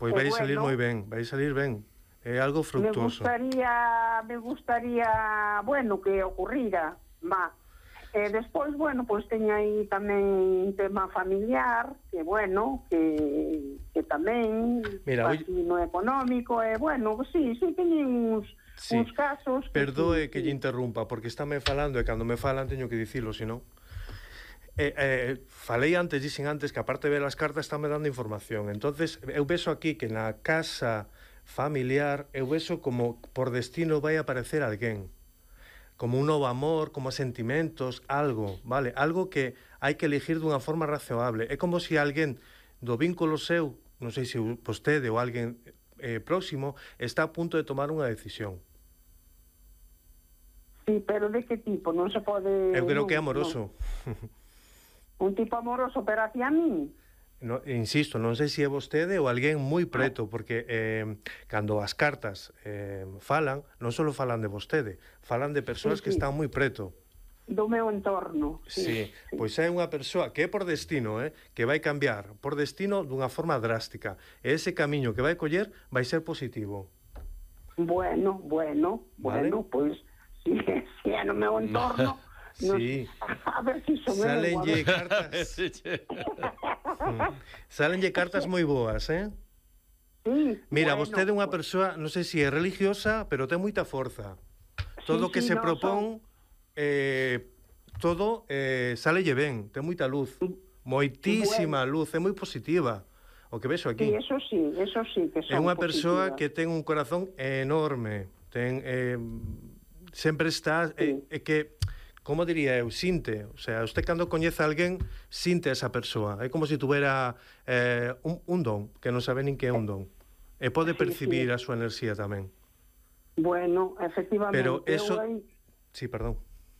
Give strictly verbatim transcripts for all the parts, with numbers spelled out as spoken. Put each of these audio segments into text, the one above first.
Pois vai salir moi ben, vai salir ben. É algo fructuoso. Me gustaría, me gustaría, bueno, que ocurrira, má. E despois, bueno, pois teño aí tamén un tema familiar, que bueno, que, que tamén, Mira, así no económico, e bueno, sí, sí, teño uns, sí. uns casos... Que Perdoe sí, que sí. lle interrumpa, porque estáme falando, e cando me falan teño que dicilo, senón... Eh, eh, falei antes, dixen antes, que aparte de ver as cartas, estáme dando información. Entonces eu vexo aquí que na casa familiar, eu vexo como por destino vai aparecer alguén, como un novo amor, como sentimentos, algo, vale? Algo que hai que elegir dunha forma razoable. É como se alguén do vínculo seu, non sei se vostede ou alguén eh, próximo, está a punto de tomar unha decisión. Sí, pero de que tipo? Non se pode... Eu creo non, que é amoroso. Un tipo amoroso, pero hacia mí? No, insisto, non sei se é vostede ou alguén moi preto, porque eh, cando as cartas eh, falan, non só falan de vostede, falan de persoas sí, sí. que están moi preto. Do meu entorno. Sí, sí, sí. Pois é unha persoa que é por destino, eh, que vai cambiar por destino dunha forma drástica. E ese camiño que vai coller vai ser positivo. Bueno, bueno, Vale. bueno, pois, si, si é no meu entorno... No, sí. A ver si son Salenlle cartas. Salenlle cartas moi boas, eh? Sí. Mira, bueno, vostede é unha pues... persoa, non sei se é religiosa, pero ten moita forza. Todo o sí, que sí, se no, propón, son... eh, todo eh, salelle ben, ten moita luz. Moitísima bueno. luz, é moi positiva. O que vexo aquí. Sí, eso sí, eso sí que son É unha positivas. persoa que ten un corazón enorme. Ten eh, sempre está sí. eh, eh, que como diría eu, sinte, o sea, usted cando coñece a alguén, sinte a esa persoa. É como se tuvera eh, un, un don, que non sabe nin que é un don. E pode percibir sí, sí. a súa enerxía tamén. Bueno, efectivamente. Pero eso... Aí... Sí, perdón.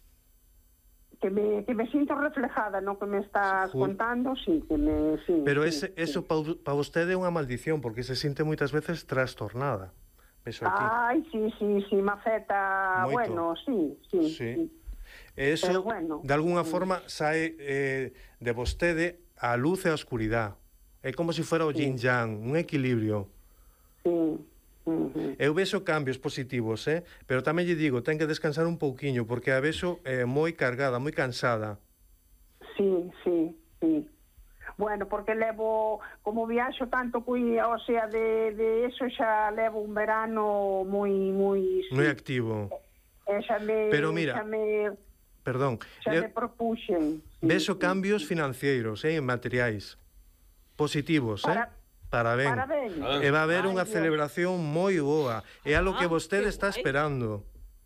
Que me, que me sinto reflejada no que me estás Ju... contando, sí, que me... Sí, Pero sí, ese, sí. eso pa, pa vostede é unha maldición, porque se sinte moitas veces trastornada. Eso aquí. Ai, sí, sí, sí, me afecta... Moito. Bueno, sí, sí, sí. sí. Eso, bueno, de alguna forma, sae eh, de vostede a luz e a oscuridade. É como se fora o yin yang, un equilibrio. Sí. Uh-huh. Eu vexo cambios positivos, eh? Pero tamén lle digo, ten que descansar un pouquiño, porque a vexo eh, moi cargada, moi cansada. Sí, sí, sí. Bueno, porque levo, como viaxo tanto, cui, o sea, de, de eso xa levo un verano moi, moi... Sí. Moi activo. E xa me... Pero mira... Xa me... Perdón. Xa me propuxen. Sí, vexo sí, cambios sí. financeiros, eh, en materiais. Positivos, para, eh? Parabén. Parabén. E va a haber unha celebración moi boa. É algo que vostede está esperando.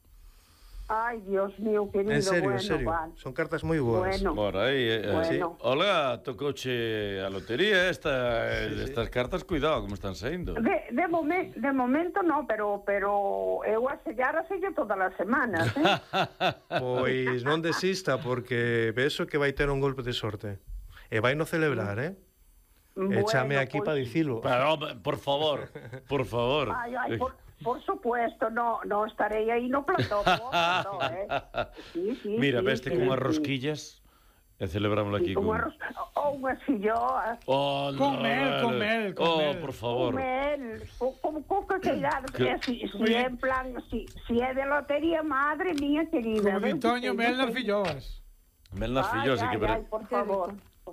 Ai, Dios mío, querido, en serio, bueno, en serio. Vale. Son cartas moi boas. Bueno, por aí, eh, bueno. Sí. Olga, tocouche a lotería esta, sí, sí. estas cartas, cuidado como están saindo. De, de, momen, de momento no, pero pero eu a sellar a sello todas as semanas, eh? Pois non desista, porque vexo que vai ter un golpe de sorte. E vai no celebrar, eh? Bueno, échame aquí pues... para dicilo. Pero, por favor, por favor. Ai, ai, por... Por supuesto, no, no estarei aí no plató, no, eh? Sí, sí, mira, sí, veste sí, con unhas sí. rosquillas e celebrámoslo aquí sí, con... con... Arros... Ou unhas filloas. Oh, con no, mel, con mel, con oh, mel. por favor. Con mel, como coca que irá, que... si, si é en plan, si, si é de lotería, madre mía querida. Con Antonio, mel nas filloas. Mel nas filloas, ay, que... Ay, por favor.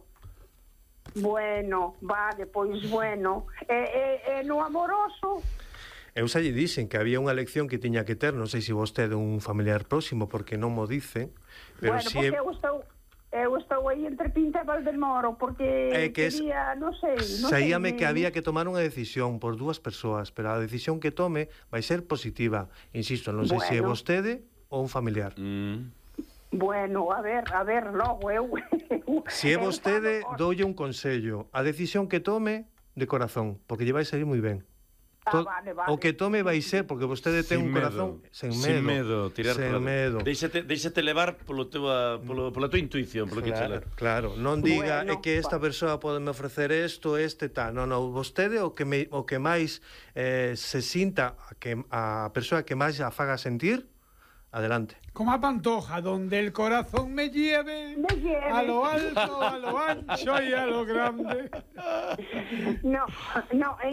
Bueno, vale, pois bueno. E, e, e no amoroso... Eu xa lle dixen que había unha lección que tiña que ter, non sei se vostede un familiar próximo, porque non mo dice, pero bueno, si porque é... eu estou, eu estou aí entre Pinta e Valdemoro, porque é que quería, non sei... Non saíame sei, que había que tomar unha decisión por dúas persoas, pero a decisión que tome vai ser positiva. Insisto, non sei bueno. se é vostede ou un familiar. Mm. Bueno, a ver, a ver, logo eu... Se é vostede, doulle un consello. A decisión que tome, de corazón, porque lle vai sair moi ben. Ah, vale, vale. O que tome vai ser, porque vostede ten un medo. corazón sen medo. Sin medo, tirar sen para... medo. Deixate, deixate levar polo tua, polo, pola tua intuición, polo claro, que che claro, non diga bueno, é que esta persoa pode me ofrecer isto, este tal. Non, non, vostede o que me, o que máis eh, se sinta a que a persoa que máis a faga sentir, adelante. Como a Pantoja, donde el corazón me lleve, me lleve. a lo alto, a lo ancho y a lo grande. No, no,